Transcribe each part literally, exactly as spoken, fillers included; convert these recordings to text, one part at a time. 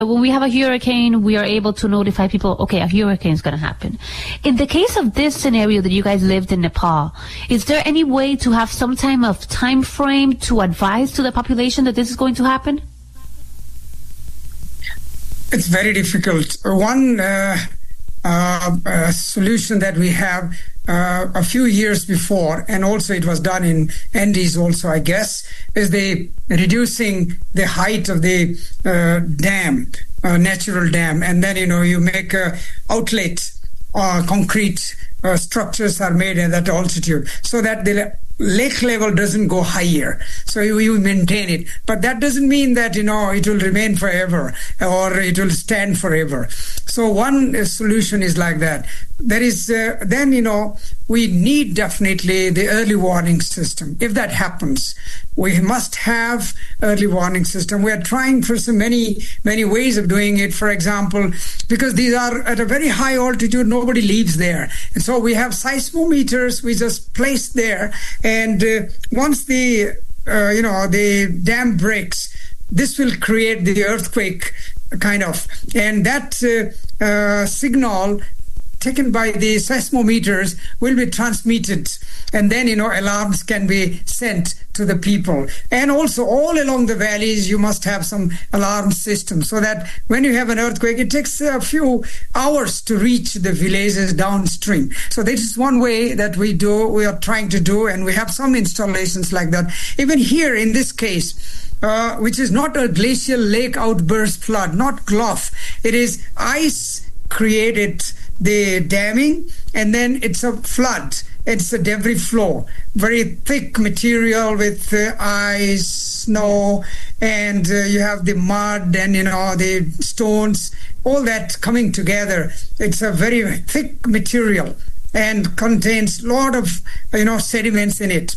When we have a hurricane, we are able to notify people, okay, a hurricane is going to happen. In the case of this scenario that you guys lived in Nepal, is there any way to have some type of time frame to advise to the population that this is going to happen? It's very difficult. One uh, uh, uh, solution that we have uh, a few years before, and also it was done in Andes also, I guess, is the reducing the height of the uh, dam, uh, natural dam, and then, you know, you make a outlet, uh, concrete uh, structures are made at that altitude so that the lake level doesn't go higher, so you, you maintain it. But that doesn't mean that, you know, it will remain forever or it will stand forever. So one uh, solution is like that. There is uh, then, you know, we need definitely the early warning system. If that happens, we must have early warning system. We are trying for so many, many ways of doing it. For example, because these are at a very high altitude, nobody lives there. And so we have seismometers we just place there. And uh, once the, uh, you know, the dam breaks, this will create the earthquake kind of. And that uh, uh, signal taken by the seismometers will be transmitted, and then, you know, alarms can be sent to the people. And also all along the valleys you must have some alarm system, so that when you have an earthquake, it takes a few hours to reach the villages downstream. So this is one way that we do, we are trying to do, and we have some installations like that. Even here in this case, uh, which is not a glacial lake outburst flood, not G L O F, it is ice created the damming, and then it's a flood. It's a debris flow, very thick material with uh, ice, snow, and uh, you have the mud and, you know, the stones, all that coming together. It's a very thick material and contains a lot of, you know, sediments in it.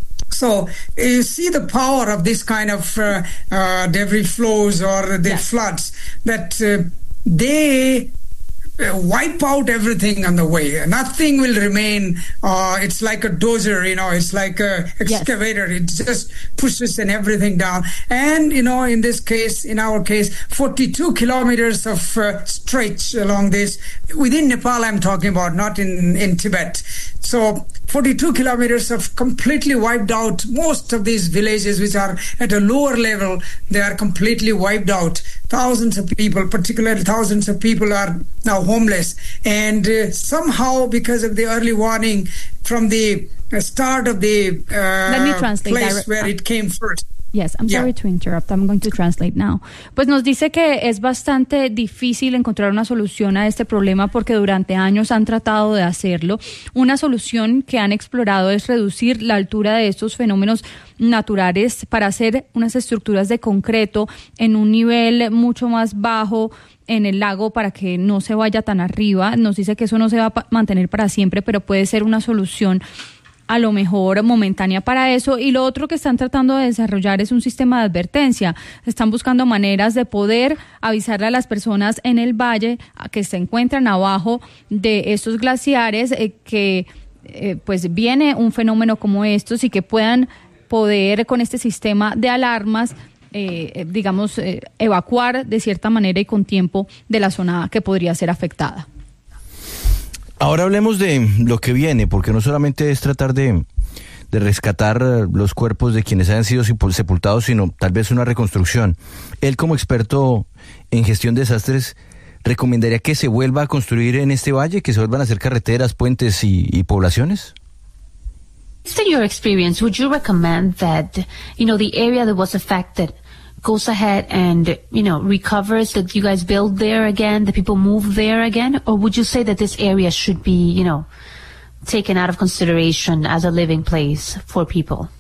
So you see the power of this kind of uh, uh, debris flows or the yeah. floods, that uh, they wipe out everything on the way. Nothing will remain. Uh, it's like a dozer, you know, it's like a excavator. Yes. It just pushes and everything down. And, you know, in this case, in our case, forty-two kilometers of uh, stretch along this, within Nepal I'm talking about, not in, in Tibet. So forty-two kilometers of completely wiped out. Most of these villages which are at a lower level, they are completely wiped out. Thousands of people, particularly thousands of people, are now homeless. And uh, somehow, because of the early warning from the start of the uh, Let me translate place direct- where it came first. Yes, I'm sorry yeah. to interrupt. I'm going to translate now. Pues nos dice que es bastante difícil encontrar una solución a este problema porque durante años han tratado de hacerlo. Una solución que han explorado es reducir la altura de estos fenómenos naturales para hacer unas estructuras de concreto en un nivel mucho más bajo en el lago para que no se vaya tan arriba. Nos dice que eso no se va a mantener para siempre, pero puede ser una solución a lo mejor momentánea para eso. Y lo otro que están tratando de desarrollar es un sistema de advertencia. Están buscando maneras de poder avisarle a las personas en el valle que se encuentran abajo de estos glaciares eh, que eh, pues viene un fenómeno como estos y que puedan poder con este sistema de alarmas eh, digamos eh, evacuar de cierta manera y con tiempo de la zona que podría ser afectada. Ahora hablemos de lo que viene, porque no solamente es tratar de, de rescatar los cuerpos de quienes hayan sido sepultados, sino tal vez una reconstrucción. Él, como experto en gestión de desastres, ¿recomendaría que se vuelva a construir en este valle, que se vuelvan a hacer carreteras, puentes y, y poblaciones? Based on your experience, would you recommend that, you know, the area that was affected goes ahead and, you know, recovers, that you guys build there again, that people move there again? Or would you say that this area should be, you know, taken out of consideration as a living place for people?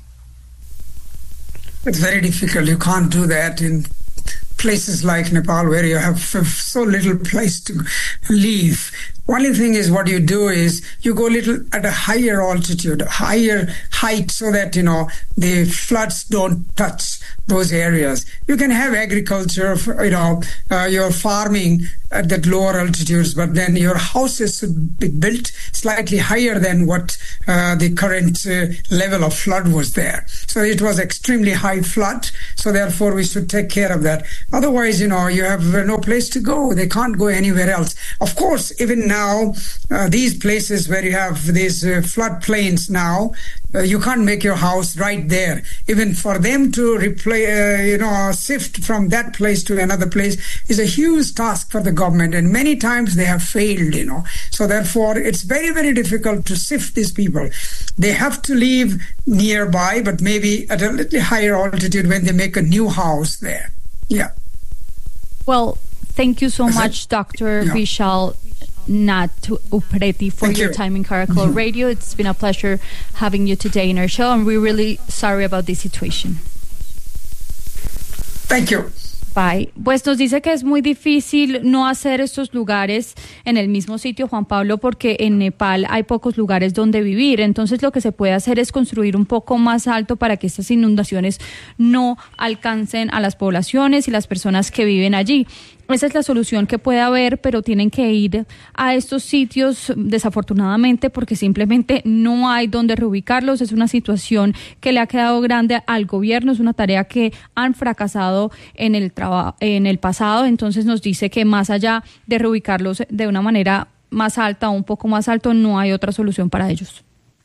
It's very difficult. You can't do that in places like Nepal, where you have so little place to live. only thing is what you do is you go a little at a higher altitude, higher height, so that, you know, the floods don't touch those areas. You can have agriculture, you know, uh, your farming at that lower altitudes, but then your houses should be built slightly higher than what uh, the current uh, level of flood was there. So it was extremely high flood, so therefore we should take care of that. Otherwise, you know, you have uh, no place to go. They can't go anywhere else. Of course, even now, uh, these places where you have these uh, flood plains now, uh, you can't make your house right there. Even for them to replay, uh, you know, shift from that place to another place is a huge task for the government, and many times they have failed, you know. So therefore, it's very, very difficult to sift these people. They have to live nearby, but maybe at a little higher altitude when they make a new house there. Yeah. Well, thank you so Is much, it? Doctor Yeah. Vishal Nath Upreti, for Thank your you. time in Caracol mm-hmm. Radio. It's been a pleasure having you today in our show, and we're really sorry about this situation. Thank you. Bye. Pues nos dice que es muy difícil no hacer estos lugares en el mismo sitio, Juan Pablo, porque en Nepal hay pocos lugares donde vivir. Entonces lo que se puede hacer es construir un poco más alto para que estas inundaciones no alcancen a las poblaciones y las personas que viven allí. Esa es la solución que puede haber, pero tienen que ir a estos sitios desafortunadamente porque simplemente no hay donde reubicarlos. Es una situación que le ha quedado grande al gobierno, es una tarea que han fracasado en el traba- en el pasado. Entonces nos dice que más allá de reubicarlos de una manera más alta o un poco más alto, no hay otra solución para ellos.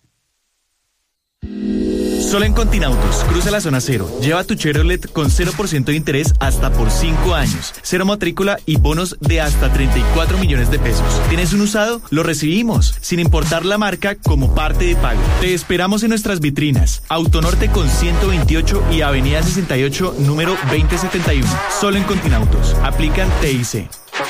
Solo en Continautos, cruza la zona cero, lleva tu Chevrolet con cero por ciento de interés hasta por cinco años, cero matrícula y bonos de hasta treinta y cuatro millones de pesos. ¿Tienes un usado? Lo recibimos, sin importar la marca, como parte de pago. Te esperamos en nuestras vitrinas, Autonorte con ciento veintiocho y Avenida sesenta y ocho, número veinte setenta y uno. Solo en Continautos, aplican T I C.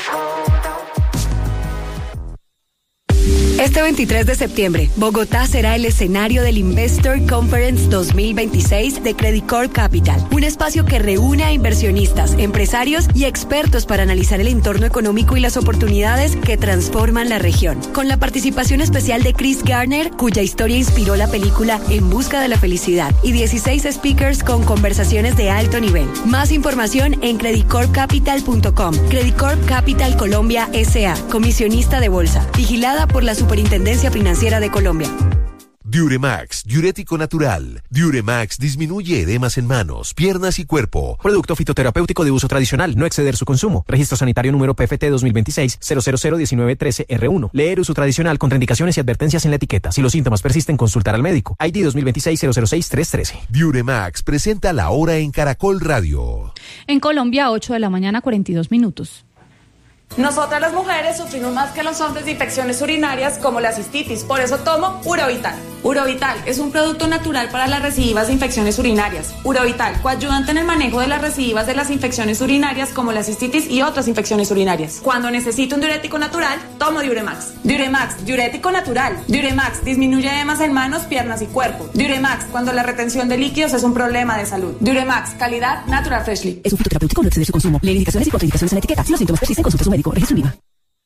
Este veintitrés de septiembre, Bogotá será el escenario del Investor Conference dos mil veintiséis de Credit Corp Capital, un espacio que reúne a inversionistas, empresarios y expertos para analizar el entorno económico y las oportunidades que transforman la región. Con la participación especial de Chris Garner, cuya historia inspiró la película En busca de la felicidad, y dieciséis speakers con conversaciones de alto nivel. Más información en credit corp capital punto com. Credit Corp Capital Colombia S A, comisionista de bolsa, vigilada por la Superintendencia Financiera de Colombia. Diuremax, diurético natural. Diuremax disminuye edemas en manos, piernas y cuerpo. Producto fitoterapéutico de uso tradicional, no exceder su consumo. Registro sanitario número P F T dos mil veintiséis cero cero cero diecinueve trece R uno. Leer uso tradicional, contraindicaciones y advertencias en la etiqueta. Si los síntomas persisten, consultar al médico. I D dos mil veintiséis cero cero seis tres trece. Diuremax presenta la hora en Caracol Radio. En Colombia, ocho de la mañana, cuarenta y dos minutos. Nosotras las mujeres sufrimos más que los hombres de infecciones urinarias como la cistitis, por eso tomo Urovital. Urovital es un producto natural para las recidivas de infecciones urinarias. Urovital, coayudante en el manejo de las recidivas de las infecciones urinarias como la cistitis y otras infecciones urinarias. Cuando necesito un diurético natural, tomo Diuremax. Diuremax, diurético natural. Diuremax disminuye edemas en manos, piernas y cuerpo. Diuremax, cuando la retención de líquidos es un problema de salud. Diuremax, calidad Natural Freshly. Es un fitoterapéutico, no exceder su consumo. Leer indicaciones y contraindicaciones en la etiqueta. Si los síntomas persisten, consulte a su médico. Registro IVA.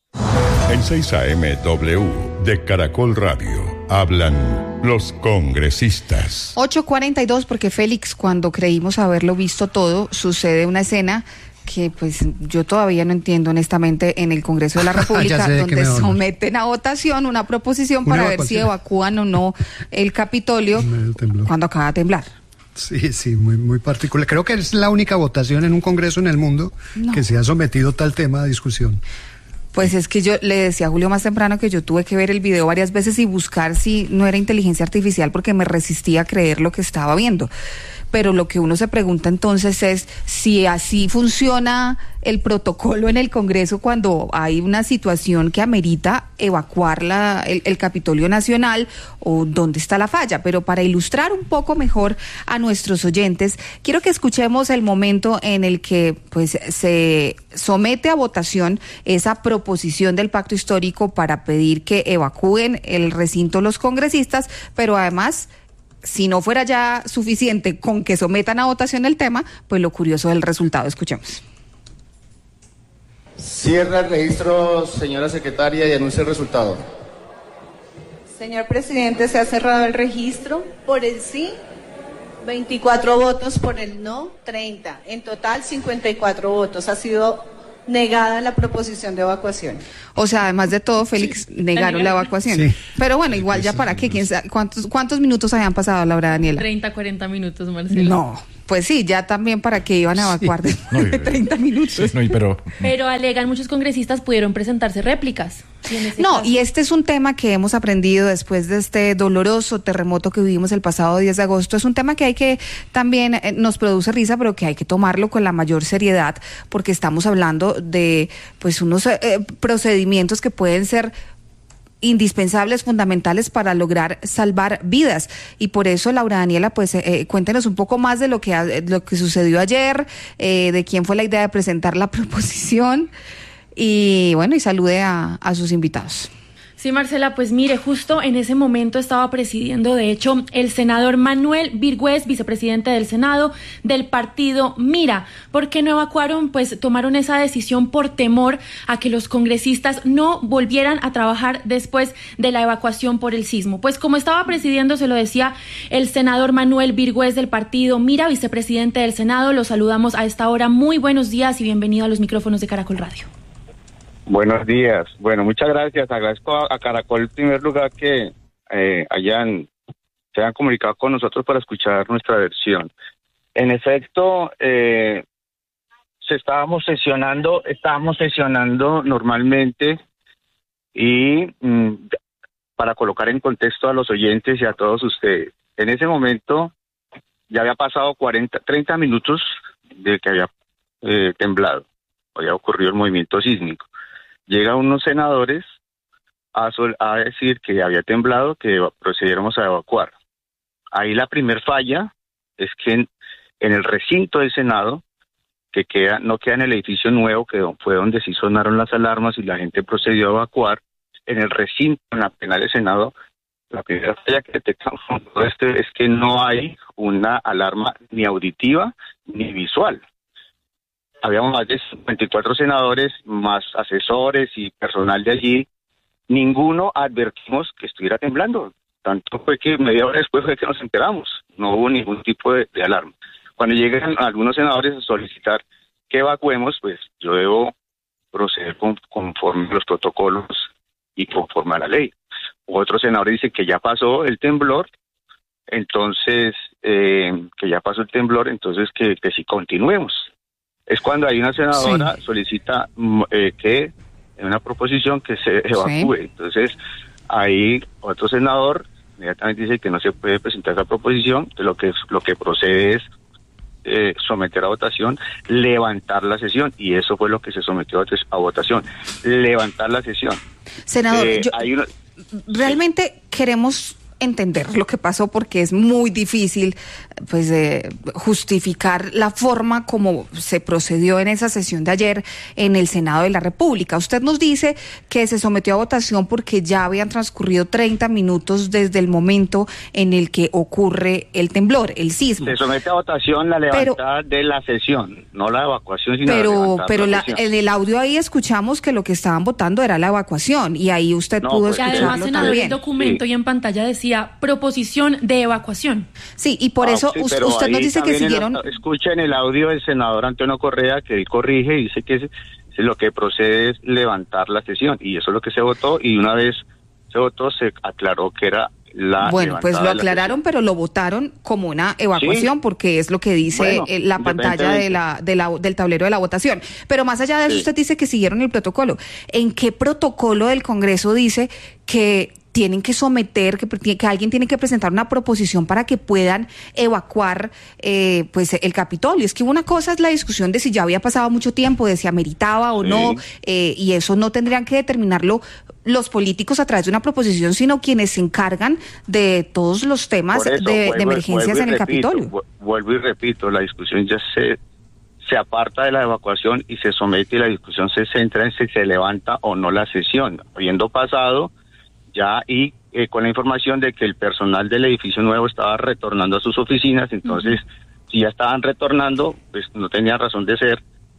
En seis A M W de Caracol Radio hablan los congresistas. ocho cuarenta y dos, porque Félix, cuando creímos haberlo visto todo, sucede una escena que pues yo todavía no entiendo honestamente en el Congreso de la República, donde someten a votación una proposición una para ver si evacúan o no el Capitolio cuando acaba de temblar. Sí, sí, muy, muy particular. Creo que es la única votación en un Congreso en el mundo no. que se ha sometido tal tema a discusión. Pues es que yo le decía a Julio más temprano que yo tuve que ver el video varias veces y buscar si no era inteligencia artificial porque me resistía a creer lo que estaba viendo. Pero lo que uno se pregunta entonces es si así funciona el protocolo en el Congreso cuando hay una situación que amerita evacuar la, el, el Capitolio Nacional, o dónde está la falla. Pero para ilustrar un poco mejor a nuestros oyentes, quiero que escuchemos el momento en el que pues se somete a votación esa proposición del pacto histórico para pedir que evacúen el recinto los congresistas, pero además, si no fuera ya suficiente con que sometan a votación el tema, pues lo curioso del resultado. Escuchemos. Cierra el registro, señora secretaria, y anuncia el resultado. Señor presidente, se ha cerrado el registro. Por el sí, veinticuatro votos, por el no, treinta. En total, cincuenta y cuatro votos. Ha sido negada la proposición de evacuación. O sea, además de todo, Félix, sí. negaron la evacuación. Sí. Pero bueno, igual ya para qué, ¿Quién sabe? ¿Cuántos, ¿Cuántos minutos habían pasado, Laura Daniela? treinta, cuarenta minutos, Marcelo. No, pues sí, ya también para qué iban a evacuar sí. de, de treinta minutos. Sí, no, pero... pero alegan muchos congresistas pudieron presentarse réplicas. Y no, caso... y este es un tema que hemos aprendido después de este doloroso terremoto que vivimos el pasado diez de agosto. Es un tema que hay que también eh, nos produce risa, pero que hay que tomarlo con la mayor seriedad, porque estamos hablando de pues unos eh, procedimientos que pueden ser indispensables, fundamentales para lograr salvar vidas. Y por eso, Laura Daniela, pues eh, cuéntenos un poco más de lo que, lo que sucedió ayer, eh, de quién fue la idea de presentar la proposición y bueno, y salude a, a sus invitados. Sí, Marcela, pues mire, justo en ese momento estaba presidiendo, de hecho, el senador Manuel Virgües, vicepresidente del Senado, del partido Mira. ¿Por qué no evacuaron? Pues tomaron esa decisión por temor a que los congresistas no volvieran a trabajar después de la evacuación por el sismo. Pues como estaba presidiendo, se lo decía el senador Manuel Virgües del partido Mira, vicepresidente del Senado, lo saludamos a esta hora. Muy buenos días y bienvenido a los micrófonos de Caracol Radio. Buenos días. Bueno, muchas gracias. Agradezco a, a Caracol en primer lugar que eh, hayan se hayan comunicado con nosotros para escuchar nuestra versión. En efecto, eh, se estábamos sesionando, estábamos sesionando normalmente y mm, para colocar en contexto a los oyentes y a todos ustedes. En ese momento ya había pasado cuarenta, treinta minutos de que había eh, temblado, había ocurrido el movimiento sísmico. Llegan unos senadores a, sol, a decir que había temblado, que procediéramos a evacuar. Ahí la primer falla es que en, en el recinto del Senado, que queda no queda en el edificio nuevo, que fue donde sí sonaron las alarmas y la gente procedió a evacuar, en el recinto, en la plenaria del Senado, la primera falla que detectamos con todo esto es que no hay una alarma ni auditiva ni visual. Habíamos más de cincuenta y cuatro senadores, más asesores y personal de allí. Ninguno advertimos que estuviera temblando. Tanto fue que media hora después fue que nos enteramos. No hubo ningún tipo de, de alarma. Cuando llegan algunos senadores a solicitar que evacuemos, pues yo debo proceder con, conforme a los protocolos y conforme a la ley. Otros senadores dicen que ya pasó el temblor, entonces, eh, que ya pasó el temblor, entonces que, que sí continuemos. Es cuando hay una senadora sí. solicita eh, que en una proposición que se evacúe. Sí. Entonces, ahí otro senador inmediatamente dice que no se puede presentar esa proposición, que lo que lo que procede es eh, someter a votación, levantar la sesión, y eso fue lo que se sometió a votación, levantar la sesión. Senador, eh, yo, hay una, realmente sí. queremos entender lo que pasó, porque es muy difícil pues eh, justificar la forma como se procedió en esa sesión de ayer en el Senado de la República. Usted nos dice que se sometió a votación porque ya habían transcurrido treinta minutos desde el momento en el que ocurre el temblor, el sismo. Se somete a votación la levantada pero, de la sesión, no la evacuación, sino pero, la pero la Pero en el audio ahí escuchamos que lo que estaban votando era la evacuación, y ahí usted no, pudo pues, escucharlo además, senador, también. El documento sí. y en pantalla decía proposición de evacuación. Sí, y por ah, eso sí, usted, usted nos dice que siguieron... El, escucha en el audio del senador Antonio Correa que él corrige y dice que es, es lo que procede es levantar la sesión, y eso es lo que se votó, y una vez se votó se aclaró que era la Bueno, pues lo aclararon, pero lo votaron como una evacuación, sí. porque es lo que dice bueno, la pantalla de la, de la, del tablero de la votación. Pero más allá de eso, sí. usted dice que siguieron el protocolo. ¿En qué protocolo del Congreso dice que tienen que someter, que, que alguien tiene que presentar una proposición para que puedan evacuar eh, pues el Capitolio? Es que una cosa es la discusión de si ya había pasado mucho tiempo, de si ameritaba o sí. no, eh, y eso no tendrían que determinarlo los políticos a través de una proposición, sino quienes se encargan de todos los temas eso, de, vuelvo, de emergencias en el repito, Capitolio. Vuelvo y repito, la discusión ya se, se aparta de la evacuación y se somete, y la discusión se centra en si se levanta o no la sesión, habiendo pasado ya y eh, con la información de que el personal del edificio nuevo estaba retornando a sus oficinas. Entonces, uh-huh. si ya estaban retornando, pues no tenía razón de ser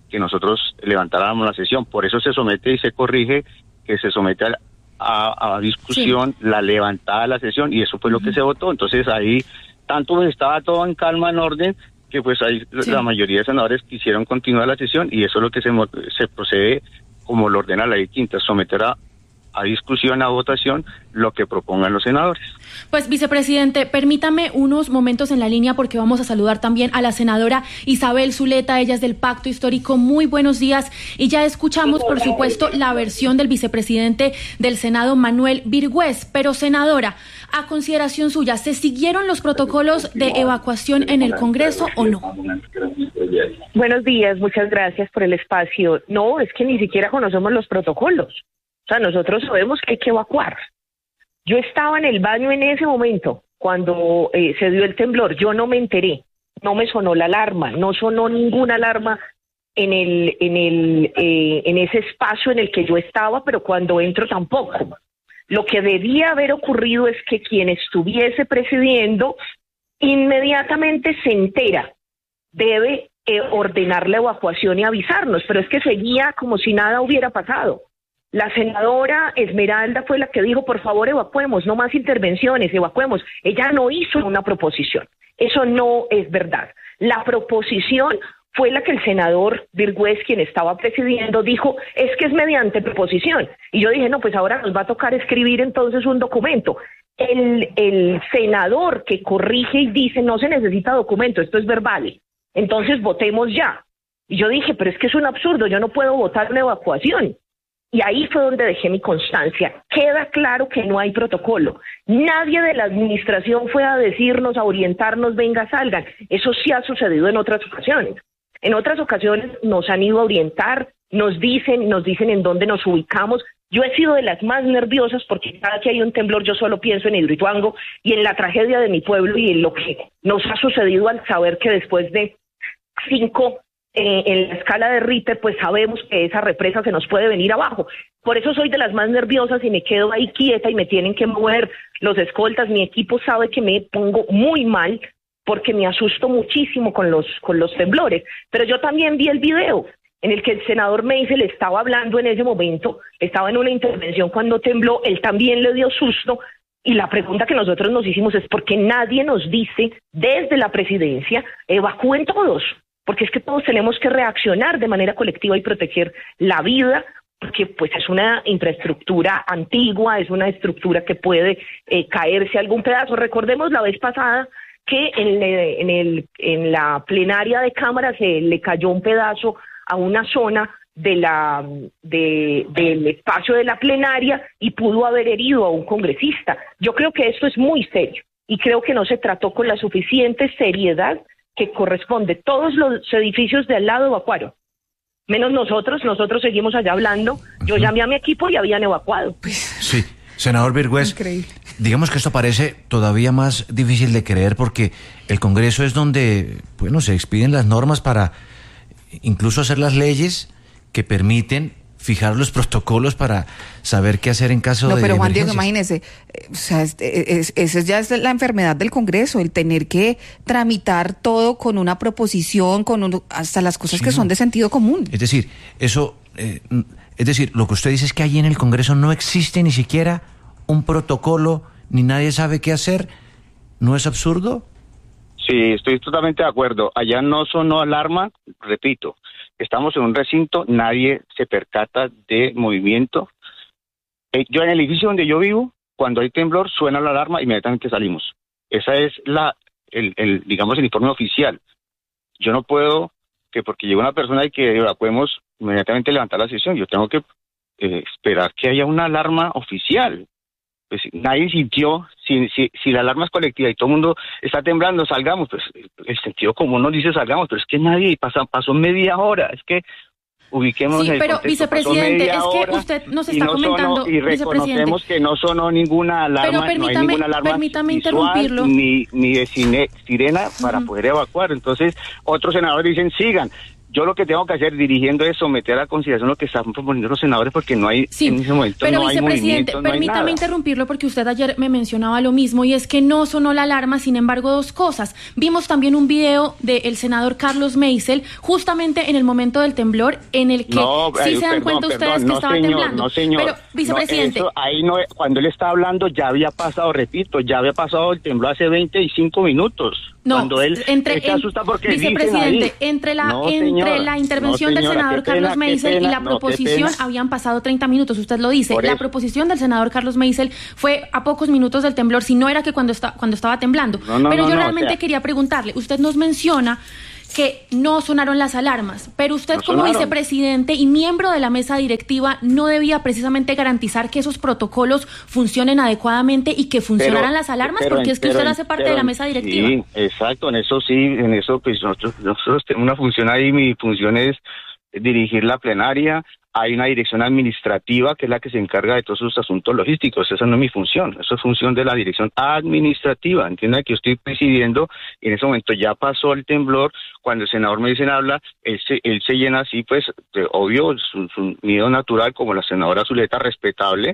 que nosotros levantáramos la sesión. Por eso se somete y se corrige que se somete a, a, a discusión sí. la levantada de la sesión, y eso fue lo que se votó. Entonces ahí tanto estaba todo en calma, en orden, que pues ahí sí. la mayoría de senadores quisieron continuar la sesión, y eso es lo que se, se procede, como lo ordena la ley quinta, someter a a discusión, a votación, lo que propongan los senadores. Pues, vicepresidente, permítame unos momentos en la línea porque vamos a saludar también a la senadora Isabel Zuleta, ella es del Pacto Histórico. Muy buenos días. Y ya escuchamos, por supuesto, la versión del vicepresidente del Senado, Manuel Virgües. Pero, senadora, a consideración suya, ¿se siguieron los protocolos de evacuación en el Congreso o no? Buenos días, muchas gracias por el espacio. No, es que ni siquiera conocemos los protocolos. O sea, nosotros sabemos que hay que evacuar. Yo estaba en el baño en ese momento, cuando eh, se dio el temblor. Yo no me enteré, no me sonó la alarma, no sonó ninguna alarma en el, en el, eh, en ese espacio en el que yo estaba, pero cuando entro tampoco. Lo que debía haber ocurrido es que quien estuviese presidiendo inmediatamente se entera, debe eh, ordenar la evacuación y avisarnos, pero es que seguía como si nada hubiera pasado. La senadora Esmeralda fue la que dijo, por favor, evacuemos, no más intervenciones, evacuemos. Ella no hizo una proposición. Eso no es verdad. La proposición fue la que el senador Virgües, quien estaba presidiendo, dijo, es que es mediante proposición. Y yo dije, no, pues ahora nos va a tocar escribir entonces un documento. El, el senador que corrige y dice, no se necesita documento, esto es verbal. Entonces votemos ya. Y yo dije, pero es que es un absurdo, yo no puedo votar una evacuación. Y ahí fue donde dejé mi constancia. Queda claro que no hay protocolo. Nadie de la administración fue a decirnos, a orientarnos, venga, salgan. Eso sí ha sucedido en otras ocasiones. En otras ocasiones nos han ido a orientar, nos dicen, nos dicen en dónde nos ubicamos. Yo he sido de las más nerviosas porque cada que hay un temblor yo solo pienso en Hidroituango y en la tragedia de mi pueblo y en lo que nos ha sucedido al saber que después de cinco Eh, en la escala de Ritter, pues sabemos que esa represa se nos puede venir abajo. Por eso soy de las más nerviosas y me quedo ahí quieta y me tienen que mover los escoltas. Mi equipo sabe que me pongo muy mal porque me asusto muchísimo con los, con los temblores. Pero yo también vi el video en el que el senador Meisel estaba hablando en ese momento, estaba en una intervención cuando tembló, él también le dio susto. Y la pregunta que nosotros nos hicimos es ¿por qué nadie nos dice desde la presidencia, evacúen todos? Porque es que todos tenemos que reaccionar de manera colectiva y proteger la vida, porque pues es una infraestructura antigua, es una estructura que puede eh, caerse algún pedazo. Recordemos la vez pasada que en, le, en, el, en la plenaria de Cámara se le cayó un pedazo a una zona de la de, del espacio de la plenaria y pudo haber herido a un congresista. Yo creo que esto es muy serio y creo que no se trató con la suficiente seriedad que corresponde. Todos los edificios de al lado evacuaron, menos nosotros, nosotros seguimos allá hablando. Yo llamé a mi equipo y habían evacuado. Sí, senador Virgües, digamos que esto parece todavía más difícil de creer porque el Congreso es donde, bueno, se expiden las normas para incluso hacer las leyes que permiten fijar los protocolos para saber qué hacer en caso de No, pero Juan Diego, emergencias. imagínese, o sea, es, es, esa ya es la enfermedad del Congreso, el tener que tramitar todo con una proposición, con un, hasta las cosas Sí, que no. son de sentido común. Es decir, eso, eh, es decir, lo que usted dice es que allí en el Congreso no existe ni siquiera un protocolo, ni nadie sabe qué hacer. ¿No es absurdo? Sí, estoy totalmente de acuerdo. Allá no sonó alarma, repito. Estamos en un recinto, nadie se percata de movimiento. Eh, yo en el edificio donde yo vivo, cuando hay temblor, suena la alarma, inmediatamente salimos. Esa es la, el, el, digamos, el informe oficial. Yo no puedo, que porque llega una persona y que evacuemos, inmediatamente levantar la sesión. Yo tengo que eh, esperar que haya una alarma oficial. Pues nadie sintió, si, si, si la alarma es colectiva y todo el mundo está temblando, salgamos, pues el sentido común nos dice salgamos, pero es que nadie, pasa, pasó media hora, es que ubiquémonos Sí, en el pero contexto, vicepresidente, pasó media es que hora usted nos y está no comentando, sonó, y reconocemos vicepresidente. que no sonó ninguna alarma, Pero no hay permítame- ninguna alarma permítame visual, interrumpirlo. ni, ni de cine- sirena para Ujú. poder evacuar. Entonces otros senadores dicen sigan. Yo lo que tengo que hacer dirigiendo es someter a consideración lo que están proponiendo los senadores, porque no hay sí, en ese momento pero no hay vicepresidente, movimiento, no permítame hay nada. interrumpirlo porque usted ayer me mencionaba lo mismo y es que no sonó la alarma, sin embargo dos cosas. Vimos también un video del senador Carlos Meisel justamente en el momento del temblor en el que no, sí eh, se dan perdón, cuenta perdón, ustedes no, que estaba señor, temblando. No, señor. Pero vicepresidente, no, eso, ahí no, cuando él estaba hablando ya había pasado, repito, ya había pasado el temblor hace veinticinco minutos. No, cuando él, entre, él se asusta porque vicepresidente, entre la no, entre señora, la intervención no, señora, del senador pena, Carlos Meisel pena, y la no, proposición habían pasado treinta minutos, usted lo dice. Por la eso. proposición del senador Carlos Meisel fue a pocos minutos del temblor, si no era que cuando está, cuando estaba temblando. No, no, pero no, yo no, realmente o sea, quería preguntarle, usted nos menciona que no sonaron las alarmas, pero usted no como sonaron. vicepresidente y miembro de la mesa directiva no debía precisamente garantizar que esos protocolos funcionen adecuadamente y que funcionaran Pero- las alarmas, pero- porque es que pero- usted hace parte pero- de la mesa directiva. Sí, exacto, en eso sí, en eso pues nosotros, nosotros tenemos una función ahí, mi función es dirigir la plenaria. Hay una dirección administrativa que es la que se encarga de todos esos asuntos logísticos. Esa no es mi función, eso es función de la dirección administrativa. Entienda que yo estoy presidiendo y en ese momento ya pasó el temblor. Cuando el senador me dice habla, él se, él se llena así, pues, de, obvio, su, su miedo natural, como la senadora Zuleta, respetable.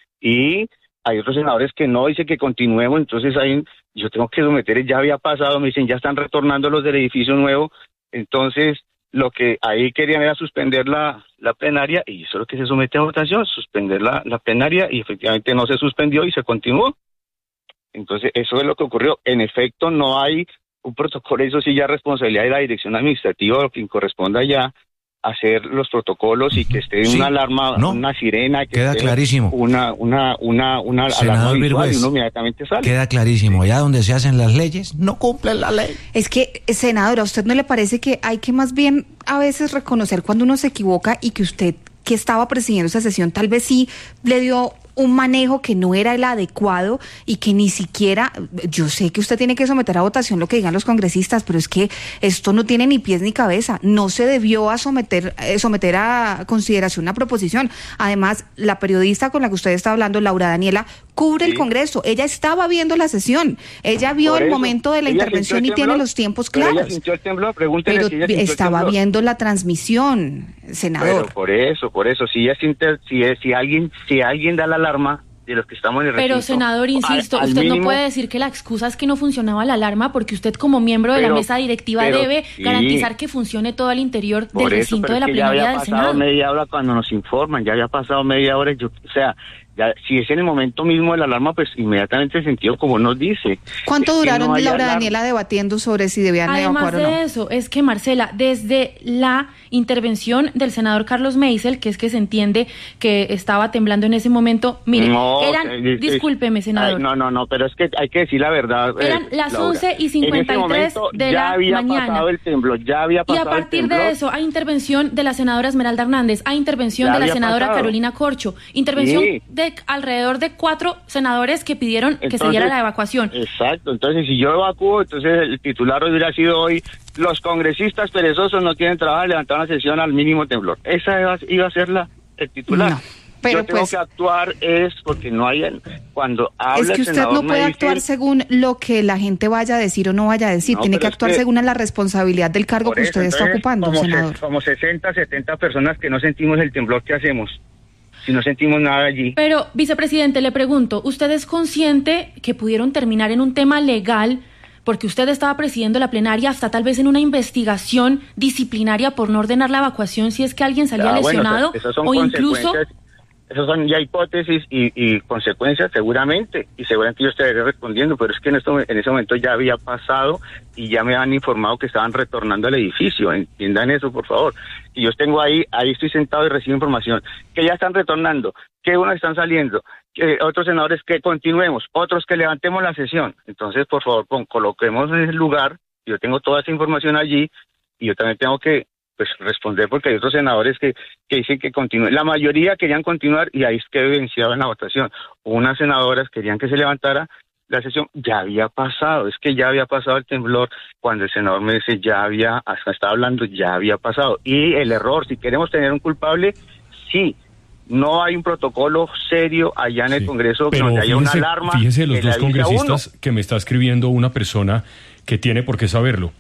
Y hay otros senadores que no, dicen que continuemos, entonces hay, yo tengo que someter, ya había pasado, me dicen, ya están retornando los del edificio nuevo. Entonces, lo que ahí querían era suspender la, la plenaria y eso es lo que se somete a votación, suspender la, la plenaria y efectivamente no se suspendió y se continuó. Entonces, eso es lo que ocurrió. En efecto, no hay un protocolo, eso sí ya es responsabilidad de la dirección administrativa, lo que corresponda ya hacer los protocolos y que esté Sí, una alarma, no, una sirena, que queda esté clarísimo. una una una una Senador alarma visual y Virgües, uno inmediatamente sale. Queda clarísimo, allá donde se hacen las leyes, no cumplen la ley. Es que, senadora, ¿a usted no le parece que hay que más bien a veces reconocer cuando uno se equivoca y que usted, que estaba presidiendo esa sesión, tal vez sí le dio un manejo que no era el adecuado y que ni siquiera, yo sé que usted tiene que someter a votación lo que digan los congresistas, pero es que esto no tiene ni pies ni cabeza, no se debió a someter, eh, someter a consideración una proposición. Además, la periodista con la que usted está hablando, Laura Daniela, cubre Sí. el Congreso, ella estaba viendo la sesión, ella vio Por el eso, momento de la ella intervención sintió y el tiene temblor, los tiempos pero claros. ella sintió el temblor, pregúntele Pero si ella sintió el estaba temblor. viendo la transmisión, senador. Pero por eso, por eso, si ella siente, si, si alguien, si alguien da la alarma de los que estamos en el Pero, recinto, senador, insisto, al- al usted mínimo- no puede decir que la excusa es que no funcionaba la alarma, porque usted como miembro de Pero- la mesa directiva pero debe sí. garantizar que funcione todo al interior Por del eso, recinto pero de es la que ya plenaria había del pasado Senado. media hora cuando nos informan, ya había pasado media hora, yo, o sea, ya, si es en el momento mismo de la alarma, pues inmediatamente el sentido como nos dice. ¿Cuánto Es que duraron no hay Laura alarma. Daniela debatiendo sobre si debían Además evacuar o no? de eso, es que Marcela, desde la intervención del senador Carlos Meisel, que es que se entiende que estaba temblando en ese momento, mire, No, eran, eh, eh, discúlpeme, senador, Ay, no, no, no, pero es que hay que decir la verdad. eh, eran las Laura. once y cincuenta y tres En ese momento de ya la había mañana. pasado el temblor, ya había Y pasado a partir el temblor. de eso hay intervención de la senadora Esmeralda Hernández, hay intervención Ya de la había senadora pasado. Carolina Corcho, intervención Sí. de alrededor de cuatro senadores que pidieron que se Entonces, diera la evacuación. Exacto, entonces si yo evacúo, entonces el titular hubiera sido hoy, los congresistas perezosos no quieren trabajar, levantar una sesión al mínimo temblor. Esa iba, iba a ser la el titular. No, pero yo tengo pues- que actuar es porque no hay, cuando habla Es que el usted senador no puede me actuar dice- según lo que la gente vaya a decir o no vaya a decir, No, tiene pero que es actuar que- según la responsabilidad del cargo Por que eso, usted está entonces, ocupando, como, senador. se- como sesenta, setenta personas que no sentimos el temblor, ¿qué hacemos? Si no sentimos nada allí. Pero, vicepresidente, le pregunto, ¿usted es consciente que pudieron terminar en un tema legal porque usted estaba presidiendo la plenaria hasta tal vez en una investigación disciplinaria por no ordenar la evacuación si es que alguien salía Ah, bueno, lesionado esas son o incluso... consecuencias, esas son ya hipótesis y, y consecuencias seguramente, y seguramente yo estaría respondiendo, pero es que en, esto, en ese momento ya había pasado y ya me han informado que estaban retornando al edificio, entiendan eso por favor, y yo tengo ahí, ahí estoy sentado y recibo información, que ya están retornando, que unos están saliendo, que otros senadores que continuemos, otros que levantemos la sesión, entonces por favor pon, coloquemos en el lugar, yo tengo toda esa información allí, y yo también tengo que pues responder porque hay otros senadores que, que dicen que continúen. La mayoría querían continuar y ahí es que evidenciaba en la votación. Unas senadoras querían que se levantara la sesión, ya había pasado, es que ya había pasado el temblor, cuando el senador me dice ya había, hasta estaba hablando, ya había pasado. Y el error, si queremos tener un culpable, sí, no hay un protocolo serio allá en el Congreso Pero donde haya una fíjese, alarma. fíjese los que le dos avise a uno. congresistas que me está escribiendo una persona que tiene por qué saberlo.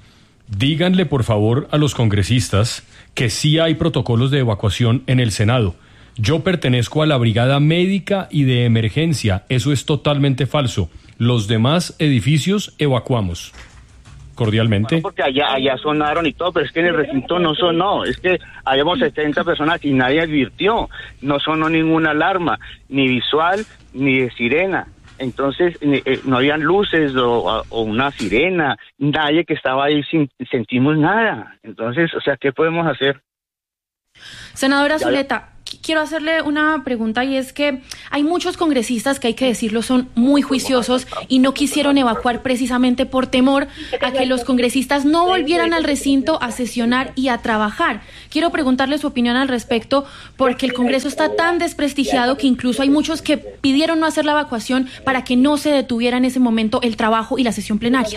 díganle por favor a los congresistas que sí hay protocolos de evacuación en el Senado. Yo pertenezco a la Brigada Médica y de Emergencia. Eso es totalmente falso. Los demás edificios evacuamos. Cordialmente. Bueno, porque allá, allá sonaron y todo, pero es que en el recinto no sonó. Es que habíamos setenta personas y nadie advirtió. No sonó ninguna alarma, ni visual, ni de sirena. Entonces, eh, no habían luces o, o una sirena, nadie que estaba ahí, sin, sentimos nada. Entonces, o sea, ¿qué podemos hacer? Senadora Zuleta, quiero hacerle una pregunta y es que hay muchos congresistas que hay que decirlo son muy juiciosos y no quisieron evacuar precisamente por temor a que los congresistas no volvieran al recinto a sesionar y a trabajar. Quiero preguntarle su opinión al respecto porque el Congreso está tan desprestigiado que incluso hay muchos que pidieron no hacer la evacuación para que no se detuviera en ese momento el trabajo y la sesión plenaria.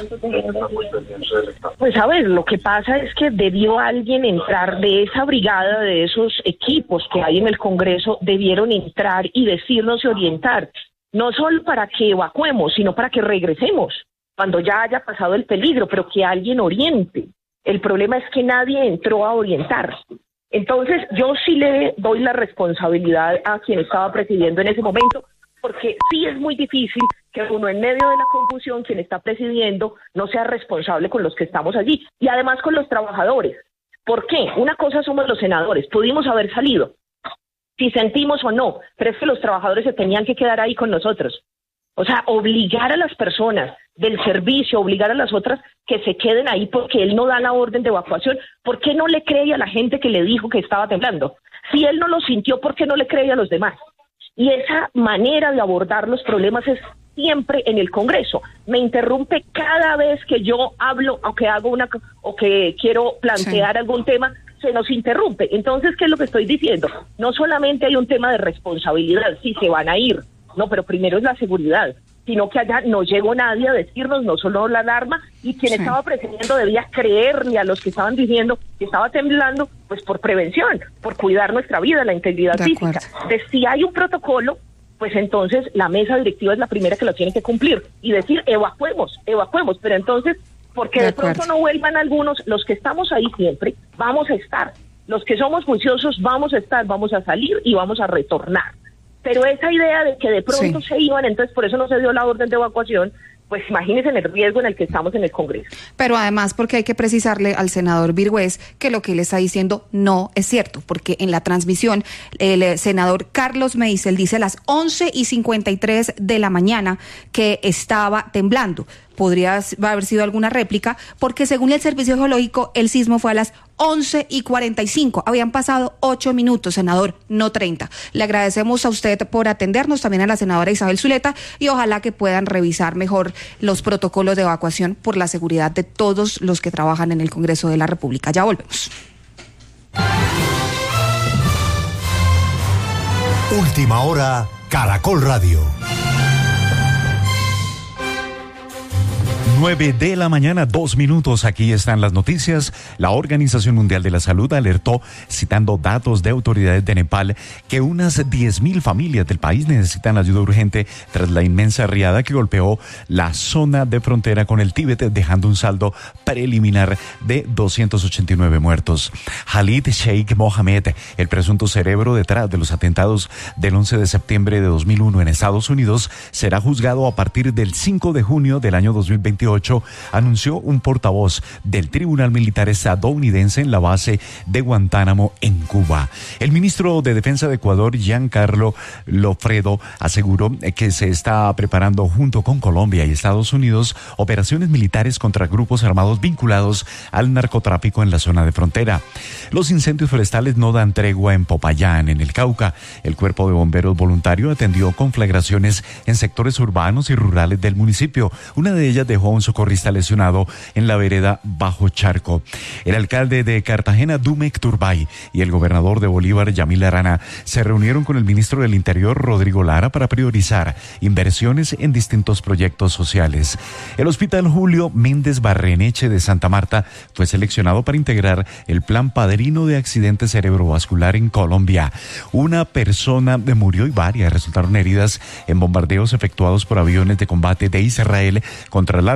Pues a ver, lo que pasa es que debió alguien entrar de esa brigada, de esos equipos que hay en el Congreso, debieron entrar y decirnos y orientar, no solo para que evacuemos, sino para que regresemos cuando ya haya pasado el peligro, pero que alguien oriente. El problema es que nadie entró a orientar. Entonces yo sí le doy la responsabilidad a quien estaba presidiendo en ese momento, porque sí es muy difícil que uno en medio de la confusión, quien está presidiendo, no sea responsable con los que estamos allí y además con los trabajadores. ¿Por qué? Una cosa somos los senadores, pudimos haber salido, si sentimos o no, pero es que los trabajadores se tenían que quedar ahí con nosotros. O sea, obligar a las personas del servicio, obligar a las otras que se queden ahí porque él no da la orden de evacuación. ¿Por qué no le cree a la gente que le dijo que estaba temblando? Si él no lo sintió, ¿por qué no le cree a los demás? Y esa manera de abordar los problemas es siempre en el Congreso. Me interrumpe cada vez que yo hablo o que hago una o que quiero plantear sí. algún tema, se nos interrumpe. Entonces, ¿qué es lo que estoy diciendo? No solamente hay un tema de responsabilidad, sí, se van a ir, no, pero primero es la seguridad, sino que allá no llegó nadie a decirnos, no sonó la alarma, y quien sí. estaba presidiendo debía creerle a los que estaban diciendo que estaba temblando, pues por prevención, por cuidar nuestra vida, la integridad física. De si hay un protocolo, pues entonces la mesa directiva es la primera que lo tiene que cumplir y decir, evacuemos, evacuemos, pero entonces, porque de, de pronto no vuelvan algunos, los que estamos ahí siempre, vamos a estar, los que somos juiciosos vamos a estar, vamos a salir y vamos a retornar. Pero esa idea de que de pronto sí. se iban, entonces por eso no se dio la orden de evacuación, pues imagínense el riesgo en el que estamos en el Congreso. Pero además porque hay que precisarle al senador Virgües que lo que él está diciendo no es cierto, porque en la transmisión el senador Carlos Meisel dice a las once y cincuenta y tres de la mañana que estaba temblando. Podría haber sido alguna réplica, porque según el Servicio Geológico, el sismo fue a las once y cuarenta y cinco. Habían pasado ocho minutos, senador, no treinta. Le agradecemos a usted por atendernos, también a la senadora Isabel Zuleta, y ojalá que puedan revisar mejor los protocolos de evacuación por la seguridad de todos los que trabajan en el Congreso de la República. Ya volvemos. Última hora, Caracol Radio. nueve de la mañana, dos minutos. Aquí están las noticias. La Organización Mundial de la Salud alertó, citando datos de autoridades de Nepal, que unas diez mil familias del país necesitan ayuda urgente tras la inmensa riada que golpeó la zona de frontera con el Tíbet, dejando un saldo preliminar de doscientos ochenta y nueve muertos. Khalid Sheikh Mohammed, el presunto cerebro detrás de los atentados del once de septiembre de dos mil uno en Estados Unidos, será juzgado a partir del cinco de junio del año dos mil veintiocho, anunció un portavoz del Tribunal Militar estadounidense en la base de Guantánamo en Cuba. El ministro de Defensa de Ecuador, Giancarlo Lofredo, aseguró que se está preparando junto con Colombia y Estados Unidos operaciones militares contra grupos armados vinculados al narcotráfico en la zona de frontera. Los incendios forestales no dan tregua en Popayán, en el Cauca. El Cuerpo de Bomberos Voluntario atendió conflagraciones en sectores urbanos y rurales del municipio. Una de ellas dejó a un socorrista lesionado en la vereda Bajo Charco. El alcalde de Cartagena, Dumek Turbay, y el gobernador de Bolívar, Yamil Arana, se reunieron con el ministro del Interior, Rodrigo Lara, para priorizar inversiones en distintos proyectos sociales. El Hospital Julio Méndez Barreneche de Santa Marta fue seleccionado para integrar el plan padrino de accidente cerebrovascular en Colombia. Una persona murió y varias resultaron heridas en bombardeos efectuados por aviones de combate de Israel contra la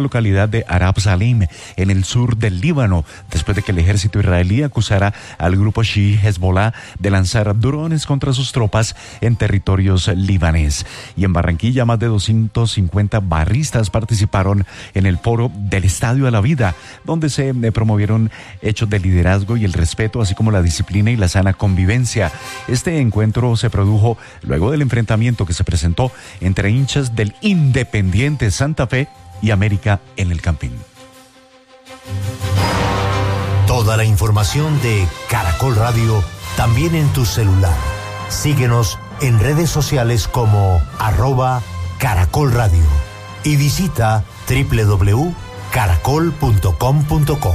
localidad de Arab Salim, en el sur del Líbano, después de que el ejército israelí acusara al grupo Shi'i Hezbollah de lanzar drones contra sus tropas en territorios libanés. Y en Barranquilla, más de doscientos cincuenta barristas participaron en el foro del Estadio a la Vida, donde se promovieron hechos de liderazgo y el respeto, así como la disciplina y la sana convivencia. Este encuentro se produjo luego del enfrentamiento que se presentó entre hinchas del Independiente Santa Fe y América en el Campín. Toda la información de Caracol Radio también en tu celular. Síguenos en redes sociales como arroba Caracol Radio y visita doble u doble u doble u punto caracol punto com punto co.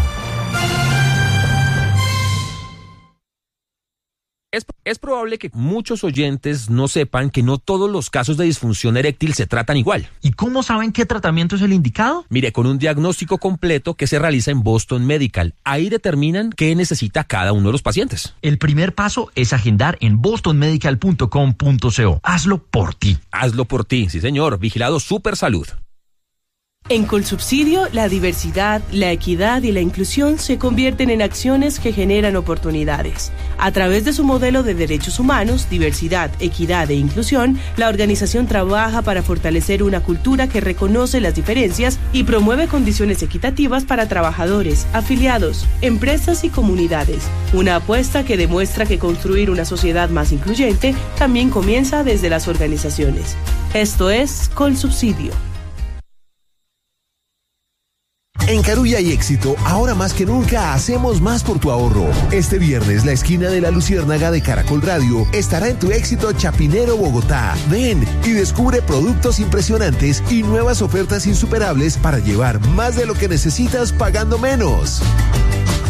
Es, es probable que muchos oyentes no sepan que no todos los casos de disfunción eréctil se tratan igual. ¿Y cómo saben qué tratamiento es el indicado? Mire, con un diagnóstico completo que se realiza en Boston Medical. Ahí determinan qué necesita cada uno de los pacientes. El primer paso es agendar en boston medical punto com punto co. Hazlo por ti. Hazlo por ti, sí señor. Vigilado Super Salud. En Colsubsidio, la diversidad, la equidad y la inclusión se convierten en acciones que generan oportunidades. A través de su modelo de derechos humanos, diversidad, equidad e inclusión, la organización trabaja para fortalecer una cultura que reconoce las diferencias y promueve condiciones equitativas para trabajadores, afiliados, empresas y comunidades. Una apuesta que demuestra que construir una sociedad más incluyente también comienza desde las organizaciones. Esto es Colsubsidio. En Carulla y Éxito, ahora más que nunca hacemos más por tu ahorro. Este viernes, la esquina de la Luciérnaga de Caracol Radio estará en tu Éxito Chapinero, Bogotá. Ven y descubre productos impresionantes y nuevas ofertas insuperables para llevar más de lo que necesitas pagando menos.